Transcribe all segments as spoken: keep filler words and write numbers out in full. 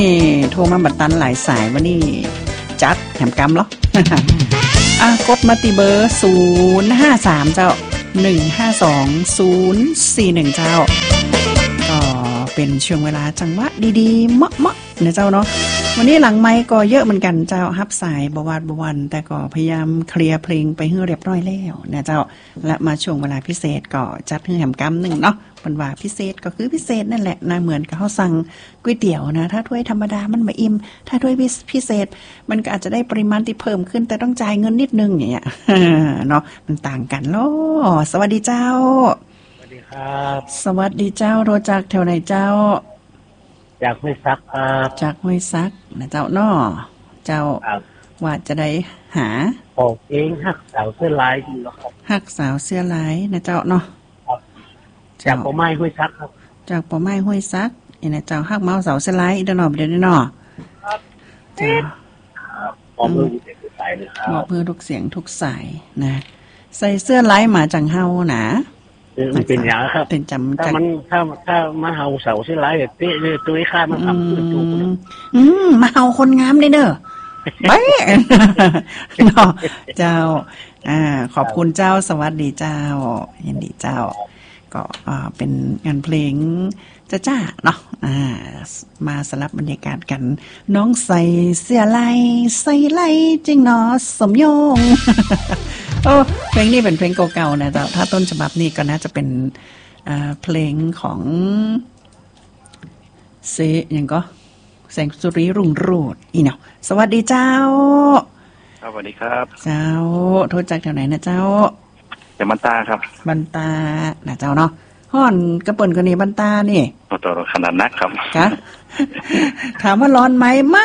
นี่โทรมาบัดตันหลายสายวันนี้จัดแถมกำเหรอ อ่ะกดมาติเบอร์ศูนย์ห้าสามเจ้าหนึ่งห้าสองศูนย์สี่หนึ่งเจ้าก็เป็นช่วงเวลาจังหวะดีๆเหมาะๆนะเจ้าเนาะวันนี้หลังไมค์ก็เยอะเหมือนกันเจ้าฮับสายบวาดบวันแต่ก็พยายามเคลียร์เพลงไปให้เรียบร้อยแล้วนะเจ้าและมาช่วงเวลาพิเศษก็จัดให้แหมกำหนึ่งเนาะมันว่าพิเศษก็คือพิเศษนั่นแหละนะเหมือนกับเขาสั่งก๋วยเตี๋ยวนะถ้าถ้วยธรรมดามันไม่อิ่มถ้าถ้วยพิเศษมันก็อาจจะได้ปริมาณที่เพิ่มขึ้นแต่ต้องจ่ายเงินนิดนึงอย่างเงี้ยเนาะมันต่างกันโลสวัสดีเจ้าสวัสดีครับสวัสดีเจ้าโรจากแถวไหนเจ้าจากห้วยซักครับจากห้วยซักนะเจ้าน้อเจ้าว่าจะได้หาออกเองหักสาวเสื้อลายอยู่แล้วครับหักสาวเสื้อลายนะเจ้าเนาะจากป่อไม้ห้วยซักครับจากป่อไม้ห้วยซักนี่นะเจ้าหักเมาสาวเสื้อลายเดี๋ยวหน่อเดี๋ยวนี้เนาะเจ้าปอมือทุกสายเลยครับปอมือทุกเสียงทุกสายนะใส่เสื้อลายมาจังเฮานะมันเป็นอย่างครับเป็นจำถ้ามันถ้าถ้ามาเฮาเสาเสื้อลายแบบเป๊ะเลยตัวข้ามันทำตัวจูบอืมมาเฮาคนงามเลยเนอะไปเนาะเจ้าอ่าขอบคุณเจ้าสวัสดีเจ้ายินดีเจ้าก็อ่าเป็นงานเพลงจ้าจ้าเนาะอ่ามาสลับบรรยากาศกันน้องใส่เสื้อลายใส่ลายจริงเนาะสมยงโอ้เพลงนี้เป็นเพลงเก่าๆนะเจ้าถ้าต้นฉบับนี้ก็น่าจะเป็นอ่าเพลงของเซยังก็แสงสุริรุ่งโรจน์อีเนาะสวัสดีเจ้าสวัสดีครับเจ้าโทษจากแถวไหนนะเจ้าจากบันตาครับบันตานะเจ้าเนาะฮ้อนกระเปิ่นกระนี่บันตานี่ต่อขนาดนักครับคะถามว่าร้อนไหมไม่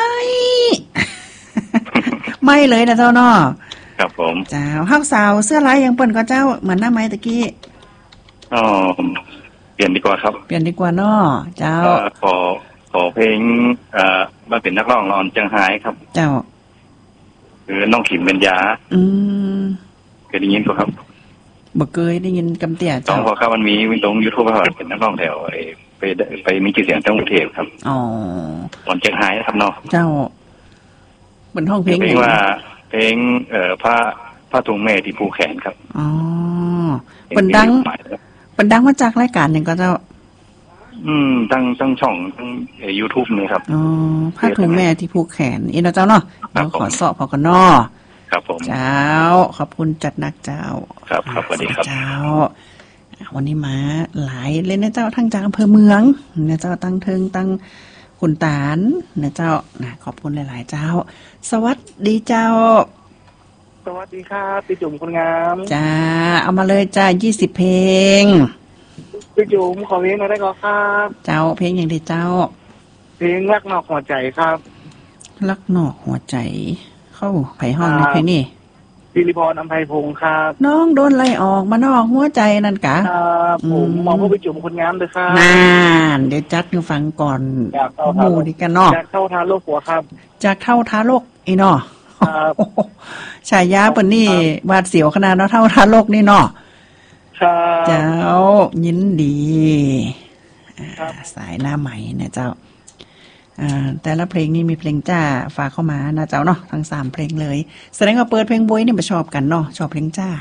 ไม่เลยนะเจ้าเนาะครับผมเจ้าห้าวสาวเสื้อลายยังเปิ่นก็เจ้าเหมือนหน้าไม้ตะกี้อ๋อเปลี่ยนดีกว่าครับเปลี่ยนดีกว่าเนาะเจ้าขอขอเพลงเอ่อมาเป็นนักร้องรอนจังหายครับเจ้าคือน้องขิมเป็นยาอืมเคยได้ยินป่ะครับบ่เคยได้ยินกำเตี่ยเจ้าต้องพอครับมันมีวินตรง YouTube ครับเป็นนักร้องแถวไปไปมีชื่อเสียงจังหวัดกรุงเทพครับอ๋อรอนจังหายนะครับเนาะเจ้าเป็นห้องเพลงเพลงว่าเพลงเอ่อพระพระถุงแม่ที่ภูแขนครับอ๋อเป็นดังเป็นดังมาจากรายการนึงก็เจ้าอืมตั้งตั้งช่องตั้งเอ่อ YouTube นี่ครับอ๋อพระถุงแม่ที่ภูแขนอีเนาะเจ้าเนาะเดี๋ยวขอสอบพอกันเนาะครับผมเจ้าขอบคุณจัดนักเจ้าครับครับสวัสดีครับเจ้าวันนี้มาหลายเลยนะเจ้าทั้งจากอำเภอเมืองนะเจ้าตั้งเทิงตั้งขุนตาลนะเจ้านะขอบคุณหลายๆเจ้าสวัสดีเจ้าสวัสดีครับพี่จุ๋มคนงามจ้าเอามาเลยจ้ายี่สิบเพลงพี่จุ๋มขอเพลงหน่อยได้ก็ครับเจ้าเพลงอย่างดีเจ้าเพลงรักนอกหัวใจครับรักนอกหัวใจเข้าไผ่ห้องในเพลงนี้ศิริพรอำไพพงศ์ครับน้องโดนไล่ออกมานอกหัวใจนั่นกะครับผมมองว่าพี่จุ๋มคนงามเลยครับนานเดี๋ยวจัดให้ฟังก่อนหมู่ดีกันเนาะจากเท่าทาโลกหัวครับจากเท่าทาโลกอีเนาะฉายาปนนี่วาดเสียวขนาดเนาะเท่าทาโลกนี่เนาะเจ้ายินดีสายหน้าใหม่เนี่ยเจ้าแต่ละเพลงนี่มีเพลงจ้าฝากเข้ามานะเจ้าเนาะทั้งสามเพลงเลยแสดงว่าเปิดเพลงบวยนี่มาชอบกันเนาะชอบเพลงจ้า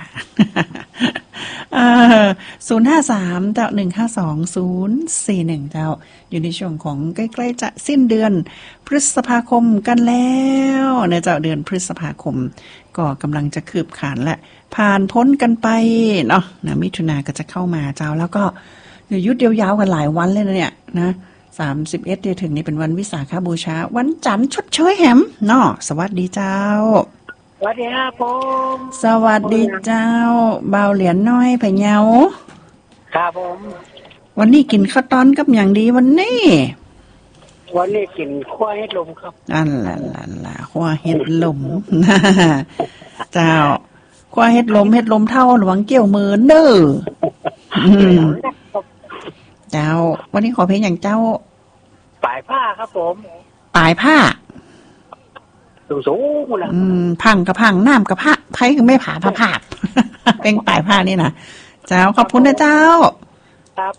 ศูนย์ห้าสามเจ้าหนึ่งห้าสองศูนย์สี่หนึ่งเจ้าอยู่ในช่วงของใกล้ๆจะสิ้นเดือนพฤษภาคมกันแล้วเนี่ยเจ้าเดือนพฤษภาคมก็กำลังจะคืบขานและผ่านพ้นกันไปเนาะนะมิถุนาก็จะเข้ามาเจ้าแล้วก็ยุดยาวๆกันหลายวันเลยนะเนี่ยนะสามสิบเอ็ดที่ถึงนี่เป็นวันวิสาขบูชาวันจันทร์ชดเชยแหมเนาะสวัสดีเจ้าสวัสดีครับผมสวัสดีเจ้าเบาเหรียญน้อยพะเยาครับผมวันนี้กินข้าวต้อนกับอย่างดีวันนี้วันนี้กินขั้วเห็ดลมครับอันละละละขั้วเห็ดลมเจ้าขั้วเห็ดลมเห็ดลมเท่าหลวงเกี่ยวมือเน้อเจ้าวันนี้ขอเพลงอย่างเจ้าปลายผ้าครับผมปลายผ้าสูงสูงนะอืมพังกับพังน้ำกับผ้าไผ่คือไม่ผ่าผ้าผาเพลงปลายผ้านี่นะเจ้าขอบคุณนะเจ้า